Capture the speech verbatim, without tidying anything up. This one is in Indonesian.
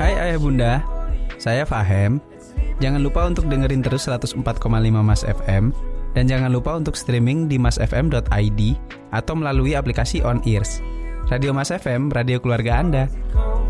Hai ayah bunda, saya Fahem. Jangan lupa untuk dengerin terus seratus empat koma lima Mas F M. Dan jangan lupa untuk streaming di mas f m dot i d atau melalui aplikasi On Ears. Radio Mas F M, radio keluarga Anda.